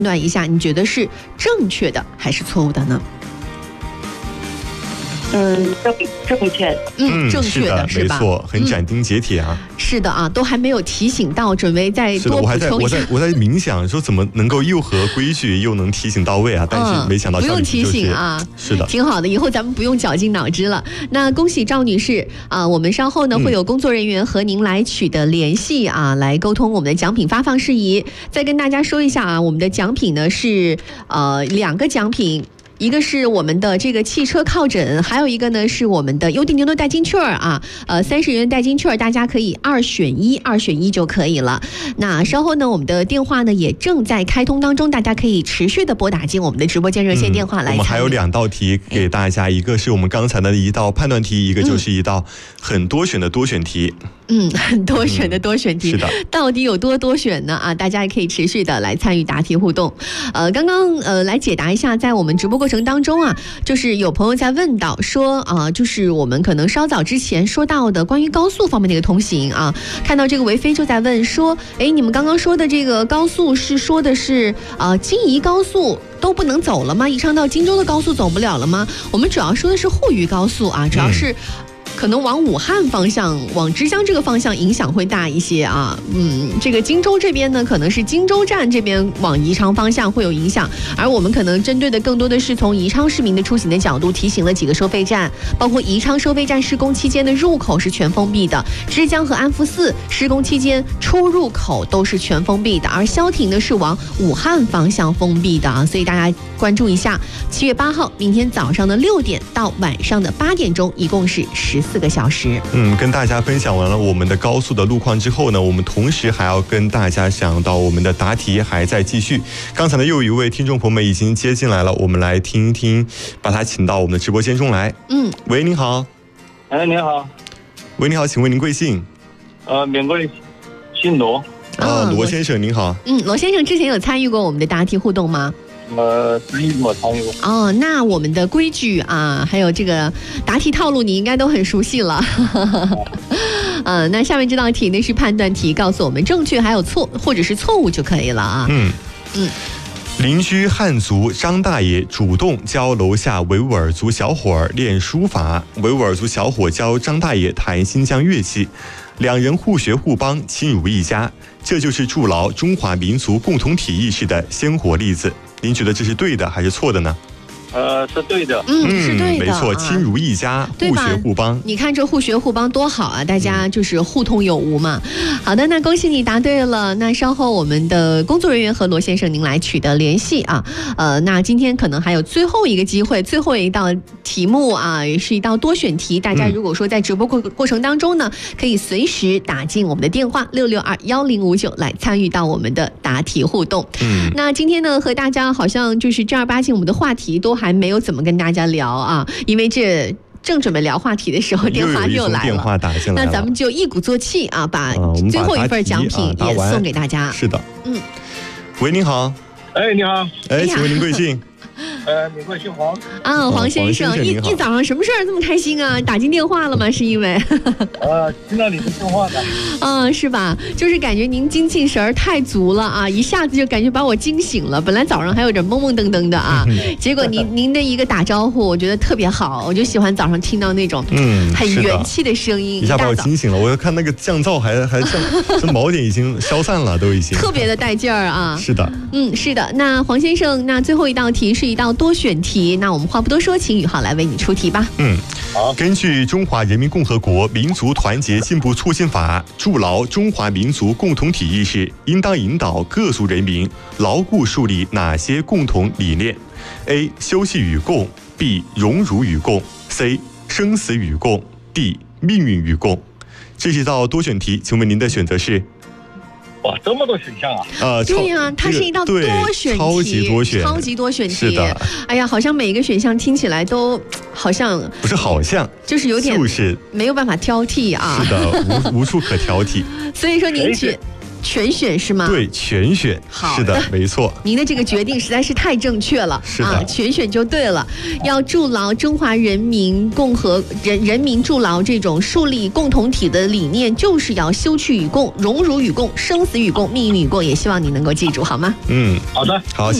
断一下，你觉得是正确的还是错误的呢？ 正确。 正确的是吧？ 没错，很斩钉截铁啊。 是的啊，都还没有提醒到，准备再多补充一下。 我在冥想说怎么能够又合规矩又能提醒到位啊？但是没想到不用提醒啊， 是的， 挺好的。以后咱们不用绞尽脑汁了。那恭喜赵女士啊，我们稍后呢会有工作人员和您来取得联系啊，来沟通我们的奖品发放事宜。再跟大家说一下啊，我们的奖品呢是2个奖品。一个是我们的这个汽车靠枕，还有一个呢是我们的优迪牛顿代金券啊，30元代金券，大家可以2选1就可以了。那稍后呢，我们的电话呢也正在开通当中，大家可以持续的拨打进我们的直播间热线电话来。 我们还有2道题给大家，一个是我们刚才的一道判断题，一个就是一道很多选的多选题。 很多选的多选题， 是的， 到底有多选呢？啊，大家也可以持续的来参与答题互动。刚刚来解答一下，在我们直播过程当中啊，就是有朋友在问到说就是我们可能稍早之前说到的关于高速方面的一个通行啊，看到这个维飞就在问说，你们刚刚说的这个高速是说的是京宜高速都不能走了吗？宜昌到荆州的高速走不了了吗？我们主要说的是沪渝高速啊，主要是可能往武汉方向、往枝江这个方向影响会大一些啊。这个荆州这边呢，可能是荆州站这边往宜昌方向会有影响，而我们可能针对的更多的是从宜昌市民的出行的角度，提醒了几个收费站，包括宜昌收费站施工期间的入口是全封闭的，枝江和安福寺施工期间出入口都是全封闭的，而消停呢是往武汉方向封闭的啊，所以大家关注一下。7月8号，明天早上的6点到晚上的8点钟，一共是14个小时。 跟大家分享完了我们的高速的路况之后呢，我们同时还要跟大家讲到我们的答题还在继续。刚才呢又有一位听众朋友们已经接进来了，我们来听一听，把他请到我们的直播间中来。喂，您好。 您好。 喂，你好，请问您贵姓？ 免贵，姓罗。 罗先生您好。 罗先生之前有参与过我们的答题互动吗？ 参与过。 那我们的规矩啊，还有这个答题套路，你应该都很熟悉了。那下面这道题呢是判断题，告诉我们正确还有错或者是错误就可以了啊。 邻居汉族张大爷主动教楼下维吾尔族小伙儿练书法，维吾尔族小伙教张大爷弹新疆乐器，2人互学互帮，亲如一家，这就是筑牢中华民族共同体意识的鲜活例子。您觉得这是对的还是错的呢？ 是对的。 是对的， 没错，亲如一家，互学互帮。 你看这互学互帮多好啊，大家就是互通有无嘛。好的，那恭喜你答对了。那稍后我们的工作人员和罗先生您来取得联系啊。那今天可能还有最后一个机会，最后一道题目啊，也是一道多选题。大家如果说在直播过程当中呢，可以随时打进我们的电话6621059来参与到我们的答题互动。那今天呢和大家好像就是正儿八经我们的话题都还没有怎么跟大家聊啊，因为这正准备聊话题的时候，电话又来了， 电话打进来了。 那咱们就一鼓作气啊，把最后一份奖品也送给大家。 是的。喂，您好。 你好。 请问您贵姓？ 免贵姓黄。 黄先生，一早上什么事儿这么开心啊？打进电话了吗？是因为听到你的电话的。 是吧？就是感觉您精气神儿太足了啊，一下子就感觉把我惊醒了。本来早上还有点懵懵登登的啊，结果您的一个打招呼，我觉得特别好，我就喜欢早上听到那种很元气的声音， 一下把我惊醒了。我要看那个降噪还像这锚点已经消散了，都已经特别的带劲儿啊。 是的。 是的。那黄先生，那最后一道题是一道多选题，那我们话不多说，请宇浩来为你出题吧。 好。根据《中华人民共和国民族团结进步促进法》，筑牢中华民族共同体意识，应当引导各族人民牢固树立哪些共同理念 ？A. 休戚与共 ，B. 荣辱与共 ，C. 生死与共 ，D. 命运与共。这是一道多选题，请问您的选择是？ 哇，这么多选项啊！ 对呀，它是一道多选题， 超级多选题。 是的。 哎呀，好像每一个选项听起来都好像不是好像， 就是有点就是没有办法挑剔啊。 是的，无处可挑剔。 所以说您全选是吗？ 对，全选。是的，没错。 您的这个决定实在是太正确了。 是的， 全选就对了。要筑牢中华人民共和人民筑牢这种树立共同体的理念，就是要休戚与共、荣辱与共、生死与共、命运与共。也希望你能够记住，好吗？ 好的， 好。